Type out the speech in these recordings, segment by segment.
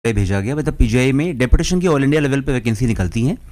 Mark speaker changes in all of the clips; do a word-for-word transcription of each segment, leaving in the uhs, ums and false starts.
Speaker 1: भेजा गया। मतलब पीजीआई में डेपुटेशन की ऑल इंडिया लेवल पे वैकेंसी निकलती हैं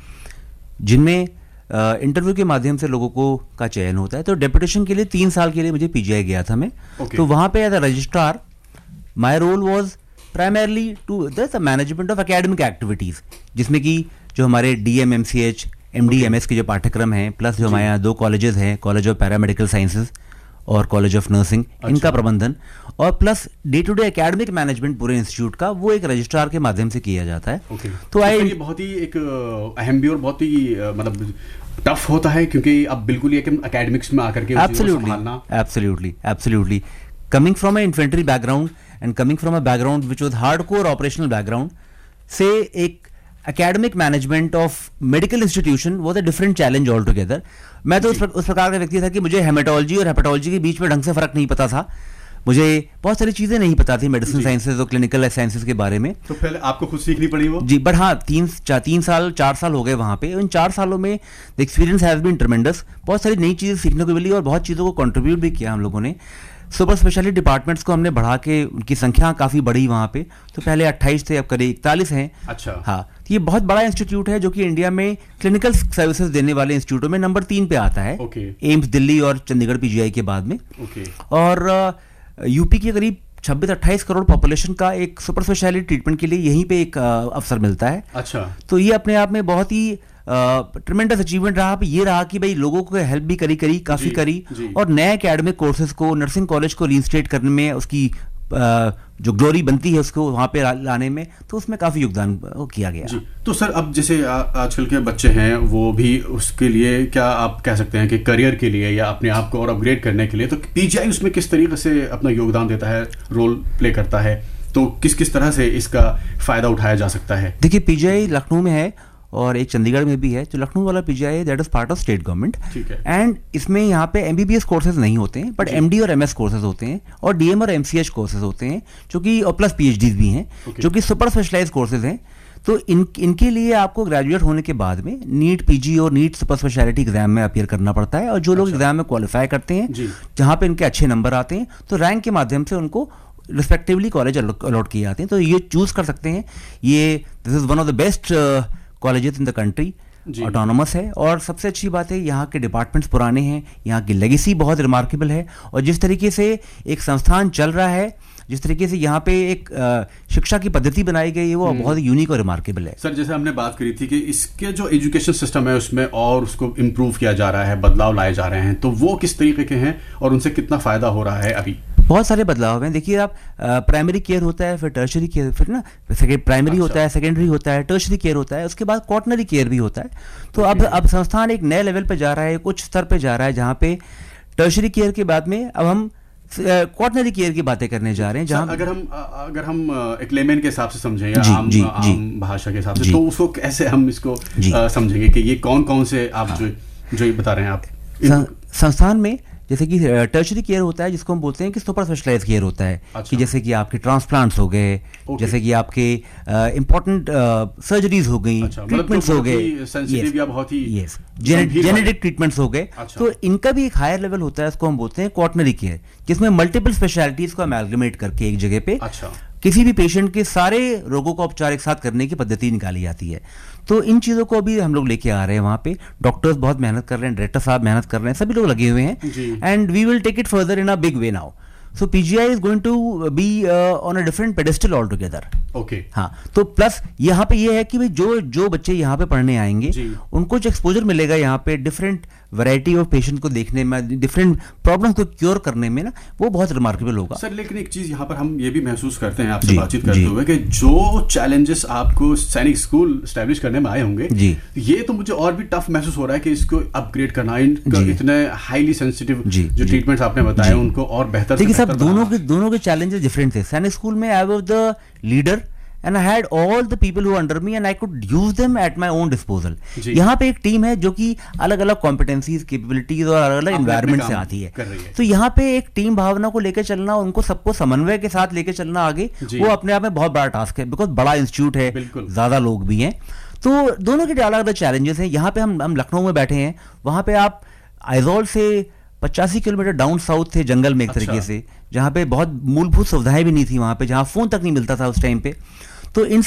Speaker 1: जिनमें इंटरव्यू के माध्यम से लोगों को का चयन होता है। तो डेपुटेशन के लिए तीन साल के लिए मुझे पीजीआई गया था मैं। okay. तो वहाँ पे as a registrar my role was primarily to the management of academic activities, जिसमें कि जो हमारे डीएम एमसीएच एमडी एमएस के जो पाठ्यक्रम हैं, प्लस जो हमारे यहाँ दो कॉलेजेस हैं, कॉलेज ऑफ पैरामेडिकल साइंसेज और कॉलेज ऑफ नर्सिंग, अच्छा। इनका प्रबंधन और plus day to day academic management पूरे इंस्टीट्यूट का वो एक रजिस्ट्रार के माध्यम से किया जाता है।
Speaker 2: okay. तो आई ये बहुत ही एक अहम भी और बहुत ही मतलब टफ होता है, क्योंकि अब बिल्कुल ये एकेडमिक्स में आकर के
Speaker 1: संभालना absolutely absolutely coming from a infantry background and coming from a background which was hardcore operational background से एक academic management of medical institution was a different challenge all together. मैं तो उस, उस प्रकार का व्यक्ति था कि मुझे हेमेटोलॉजी और हेपेटोलॉजी के बीच में ढंग से फर्क नहीं पता था। मुझे बहुत सारी चीजें नहीं पता थी मेडिसिन साइंसेज और क्लिनिकल साइंसेज के बारे में।
Speaker 2: तो पहले आपको खुद सीखनी पड़ी वो? जी,
Speaker 1: बट हाँ, तीन चा, तीन साल चार साल हो गए वहाँ पे। इन चार सालों में द एक्सपीरियंस हैज बीन ट्रेमेंडस। बहुत सारी नई चीजें सीखने को मिली और बहुत चीज़ों को कंट्रीब्यूट भी किया हम लोगों ने। सुपर स्पेशलिटी डिपार्टमेंट्स को हमने बढ़ा के उनकी संख्या काफ़ी बढ़ी वहाँ पे। तो पहले अट्ठाईस थे, अब करीब इकतालीस हैं।
Speaker 2: अच्छा।
Speaker 1: हाँ, तो ये बहुत बड़ा इंस्टीट्यूट है जो कि इंडिया में क्लिनिकल सर्विसेज देने वाले इंस्टीट्यूटों में नंबर तीन पे आता है।
Speaker 2: okay.
Speaker 1: एम्स दिल्ली और चंडीगढ़ पीजीआई के बाद में।
Speaker 2: okay.
Speaker 1: और यूपी के करीब छब्बीस अट्ठाईस करोड़ पॉपुलेशन का एक सुपर स्पेशलिटी ट्रीटमेंट के लिए यहीं पे एक अवसर मिलता है।
Speaker 2: अच्छा।
Speaker 1: तो ये अपने आप में बहुत ही ट्रिमेंडस अचीवमेंट रहा। ये रहा कि भाई लोगों को हेल्प भी करी करी काफ़ी करी
Speaker 2: जी.
Speaker 1: और नए एकेडमिक कोर्सेज को नर्सिंग कॉलेज को रीइंस्टेट करने में उसकी आ, जो ग्लोरी बनती है उसको वहाँ पे लाने में, तो उसमें काफ़ी योगदान किया गया।
Speaker 2: जी। तो सर अब जैसे आ, आजकल के बच्चे हैं वो भी उसके लिए क्या आप कह सकते हैं कि करियर के लिए या अपने आप को और अपग्रेड करने के लिए, तो पीजीआई उसमें किस तरीके से अपना योगदान देता है, रोल प्ले करता है, तो किस किस तरह से इसका फ़ायदा उठाया जा सकता है?
Speaker 1: देखिए, पीजीआई लखनऊ में है और एक चंडीगढ़ में भी है। जो लखनऊ वाला PGI that is part of state government, and इसमें यहाँ पे एमबीबीएस कोर्सेज नहीं होते हैं, बट एमडी और एमएस कोर्सेज होते हैं और डीएम और एमसीएच कोर्सेज होते हैं, जो कि और प्लस पीएचडी भी हैं,
Speaker 2: okay.
Speaker 1: जो कि सुपर स्पेशलाइज्ड कोर्सेज हैं। तो इन इनके लिए आपको ग्रेजुएट होने के बाद में नीट पीजी और नीट सुपर स्पेशलिटी एग्जाम में अपीयर करना पड़ता है। और जो लोग एग्जाम में क्वालिफाई करते हैं, जहाँ पे इनके अच्छे नंबर आते हैं, तो रैंक के माध्यम से उनको रिस्पेक्टिवली कॉलेज अलॉट किए जाते हैं। तो ये चूज कर सकते हैं। ये this is one of the best colleges in the country, autonomous है और सबसे अच्छी बात है यहाँ के डिपार्टमेंट्स पुराने हैं, यहाँ की लेगेसी बहुत रिमार्केबल है और जिस तरीके से एक संस्थान चल रहा है, जिस तरीके से यहाँ पे एक शिक्षा की पद्धति बनाई गई है, वो बहुत ही यूनिक और रिमार्केबल है।
Speaker 2: सर, जैसे हमने बात करी थी कि इसके जो एजुकेशन सिस्टम है उसमें और उसको इम्प्रूव किया जा रहा है, बदलाव लाए जा रहे हैं, तो वो किस तरीके के हैं और उनसे कितना फायदा हो रहा है? अभी
Speaker 1: बहुत सारे बदलाव हैं। देखिए, आप प्राइमरी केयर होता है, फिर टर्शरी केयर, फिर ना सेकेंड प्राइमरी अच्छा। होता है, सेकेंडरी होता है, टर्शरी केयर होता है, उसके बाद क्वाटरनरी केयर भी होता है। तो अब अब संस्थान एक नए लेवल पे जा रहा है, एक उच्च स्तर पे जा रहा है, जहाँ पे टर्शरी केयर के बाद में अब हम क्वाटरनरी केयर की बातें करने जा रहे हैं। जहाँ
Speaker 2: अगर हम अगर हम एक लेमैन के हिसाब से समझें या आम, जी, आम जी, भाषा के हिसाब से, तो उसको कैसे हम इसको समझेंगे कि ये कौन कौन से आप जो जो ये बता रहे हैं आप
Speaker 1: संस्थान में? जैसे कि टर्शरी केयर होता है, जिसको हम बोलते हैं कि सुपर स्पेशलाइज्ड केयर होता है। अच्छा। कि जैसे कि आपके ट्रांसप्लांट्स हो गए, okay. जैसे कि आपके इम्पोर्टेंट सर्जरीज हो गई, ट्रीटमेंट्स हो गए, जेनेटिक ट्रीटमेंट्स हो गए। अच्छा। तो इनका भी एक हायर लेवल होता है, इसको हम बोलते हैं क्वाटरनरी केयर, जिसमें मल्टीपल स्पेशलिटीज को अमेलगमेट करके एक जगह पे
Speaker 2: अच्छा।
Speaker 1: किसी भी पेशेंट के सारे रोगों का उपचार एक साथ करने की पद्धति निकाली जाती है। तो इन चीज़ों को अभी हम लोग लेके आ रहे हैं वहाँ पे। डॉक्टर्स बहुत मेहनत कर रहे हैं, डायरेक्टर साहब मेहनत कर रहे हैं, सभी लोग लगे हुए हैं, and we will take it further in a big way now. So P G I is going to be uh, on a different pedestal altogether.
Speaker 2: Okay.
Speaker 1: हाँ, तो प्लस यहाँ पे ये है कि भाई जो जो बच्चे यहाँ पे पढ़ने आएंगे उनको जो एक्सपोजर मिलेगा यहाँ पे डिफरेंट वैरायटी ऑफ पेशेंट को देखने में, डिफरेंट प्रॉब्लम्स को क्योर करने में ना, वो बहुत रिमार्केबल होगा।
Speaker 2: सर, लेकिन एक चीज यहाँ पर हम ये भी महसूस करते हैं आपसे बातचीत करते हुए कि जो चैलेंजेस आपको सैनिक स्कूल एस्टैब्लिश करने में आए होंगे,
Speaker 1: जी,
Speaker 2: ये तो मुझे और भी टफ महसूस हो रहा है कि इसको अपग्रेड करना, इतने हाईली सेंसिटिव जो ट्रीटमेंट्स आपने बताए उनको और बेहतर।
Speaker 1: देखिए सब दोनों के दोनों के चैलेंजेस डिफरेंट थे। सैनिक स्कूल में I was the leader and I had all the people who were under me and I could use them at my own disposal. यहाँ पे एक टीम है जो कि अलग अलग कॉम्पिटेंसीज, कैपेबिलिटीज और अलग अलग एनवायरनमेंट से आती है, है। तो यहाँ पे एक टीम भावना को लेकर चलना, उनको सबको समन्वय के साथ लेकर चलना आगे, वो अपने आप में बहुत बड़ा टास्क है, बिकॉज बड़ा इंस्टीट्यूट है, ज्यादा लोग भी हैं। तो दोनों के अलग अलग चैलेंजेस हैं। यहाँ पे हम हम लखनऊ में बैठे हैं, वहाँ पे आप आइजॉल से पचासी किलोमीटर डाउन साउथ थे, जंगल में एक अच्छा। तरीके से, जहाँ पे बहुत मूलभूत सुविधाएं भी नहीं थी वहाँ पे, जहाँ फोन तक नहीं मिलता था उस टाइम पे। तो इन